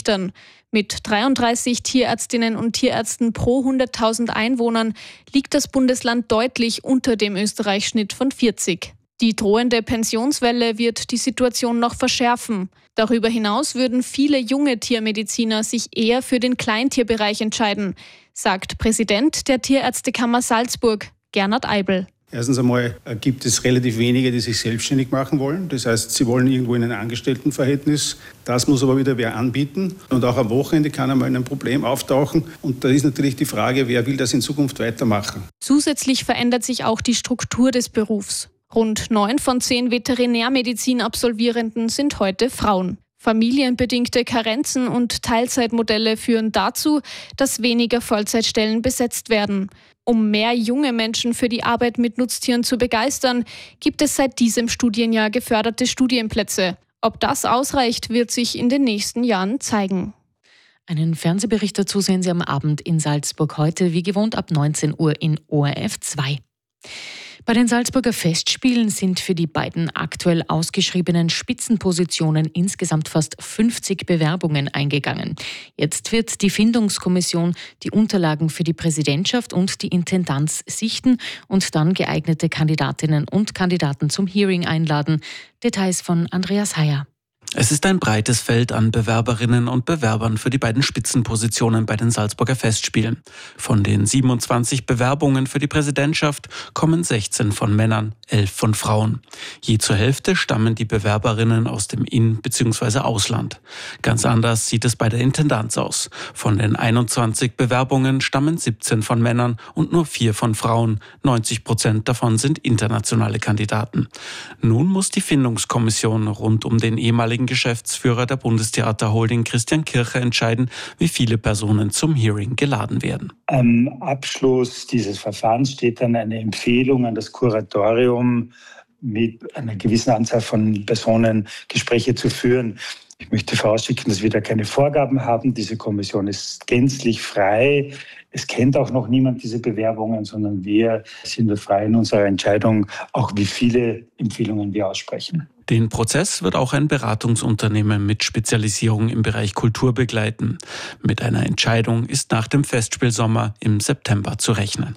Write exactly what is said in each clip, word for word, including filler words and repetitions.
ernüchtern. Mit dreiunddreißig Tierärztinnen und Tierärzten pro hunderttausend Einwohnern liegt das Bundesland deutlich unter dem Österreich-Schnitt von vierzig. Die drohende Pensionswelle wird die Situation noch verschärfen. Darüber hinaus würden viele junge Tiermediziner sich eher für den Kleintierbereich entscheiden, sagt Präsident der Tierärztekammer Salzburg, Gernot Eibl. Erstens einmal gibt es relativ wenige, die sich selbstständig machen wollen. Das heißt, sie wollen irgendwo in ein Angestelltenverhältnis. Das muss aber wieder wer anbieten. Und auch am Wochenende kann einmal ein Problem auftauchen. Und da ist natürlich die Frage, wer will das in Zukunft weitermachen. Zusätzlich verändert sich auch die Struktur des Berufs. Rund neun von zehn Veterinärmedizin-Absolvierenden sind heute Frauen. Familienbedingte Karenzen und Teilzeitmodelle führen dazu, dass weniger Vollzeitstellen besetzt werden. Um mehr junge Menschen für die Arbeit mit Nutztieren zu begeistern, gibt es seit diesem Studienjahr geförderte Studienplätze. Ob das ausreicht, wird sich in den nächsten Jahren zeigen. Einen Fernsehbericht dazu sehen Sie am Abend in Salzburg heute, wie gewohnt ab neunzehn Uhr in O R F zwei. Bei den Salzburger Festspielen sind für die beiden aktuell ausgeschriebenen Spitzenpositionen insgesamt fast fünfzig Bewerbungen eingegangen. Jetzt wird die Findungskommission die Unterlagen für die Präsidentschaft und die Intendanz sichten und dann geeignete Kandidatinnen und Kandidaten zum Hearing einladen. Details von Andreas Heyer. Es ist ein breites Feld an Bewerberinnen und Bewerbern für die beiden Spitzenpositionen bei den Salzburger Festspielen. Von den siebenundzwanzig Bewerbungen für die Präsidentschaft kommen sechzehn von Männern, elf von Frauen. Je zur Hälfte stammen die Bewerberinnen aus dem In- bzw. Ausland. Ganz anders sieht es bei der Intendanz aus. Von den einundzwanzig Bewerbungen stammen siebzehn von Männern und nur vier von Frauen. neunzig Prozent davon sind internationale Kandidaten. Nun muss die Findungskommission rund um den ehemaligen Geschäftsführer der Bundestheater Holding Christian Kircher entscheiden, wie viele Personen zum Hearing geladen werden. Am Abschluss dieses Verfahrens steht dann eine Empfehlung an das Kuratorium, mit einer gewissen Anzahl von Personen Gespräche zu führen. Ich möchte vorausschicken, dass wir da keine Vorgaben haben. Diese Kommission ist gänzlich frei. Es kennt auch noch niemand diese Bewerbungen, sondern wir sind frei in unserer Entscheidung, auch wie viele Empfehlungen wir aussprechen. Den Prozess wird auch ein Beratungsunternehmen mit Spezialisierung im Bereich Kultur begleiten. Mit einer Entscheidung ist nach dem Festspielsommer im September zu rechnen.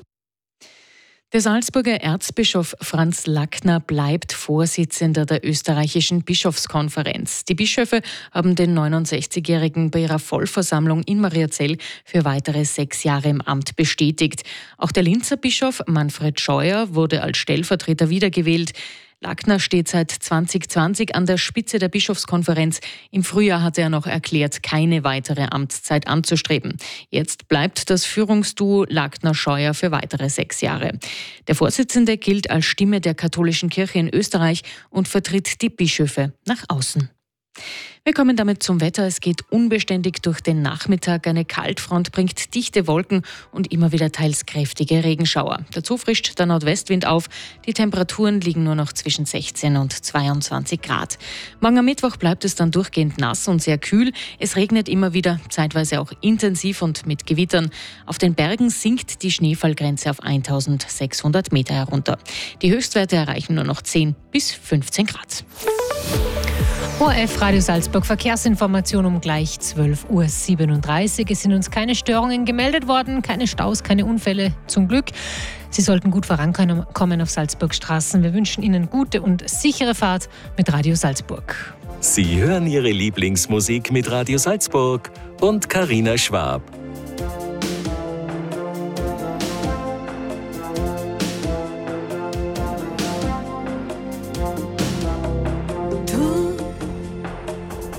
Der Salzburger Erzbischof Franz Lackner bleibt Vorsitzender der österreichischen Bischofskonferenz. Die Bischöfe haben den neunundsechzigjährigen bei ihrer Vollversammlung in Mariazell für weitere sechs Jahre im Amt bestätigt. Auch der Linzer Bischof Manfred Scheuer wurde als Stellvertreter wiedergewählt. Lackner steht seit zwanzig zwanzig an der Spitze der Bischofskonferenz. Im Frühjahr hatte er noch erklärt, keine weitere Amtszeit anzustreben. Jetzt bleibt das Führungsduo Lackner-Scheuer für weitere sechs Jahre. Der Vorsitzende gilt als Stimme der katholischen Kirche in Österreich und vertritt die Bischöfe nach außen. Wir kommen damit zum Wetter. Es geht unbeständig durch den Nachmittag. Eine Kaltfront bringt dichte Wolken und immer wieder teils kräftige Regenschauer. Dazu frischt der Nordwestwind auf. Die Temperaturen liegen nur noch zwischen sechzehn und zweiundzwanzig Grad. Morgen am Mittwoch bleibt es dann durchgehend nass und sehr kühl. Es regnet immer wieder, zeitweise auch intensiv und mit Gewittern. Auf den Bergen sinkt die Schneefallgrenze auf eintausendsechshundert Meter herunter. Die Höchstwerte erreichen nur noch zehn bis fünfzehn Grad. O R F Radio Salzburg Verkehrsinformation um gleich zwölf Uhr siebenunddreißig. Es sind uns keine Störungen gemeldet worden, keine Staus, keine Unfälle, zum Glück. Sie sollten gut vorankommen auf Salzburg Straßen. Wir wünschen Ihnen gute und sichere Fahrt mit Radio Salzburg. Sie hören Ihre Lieblingsmusik mit Radio Salzburg und Carina Schwab.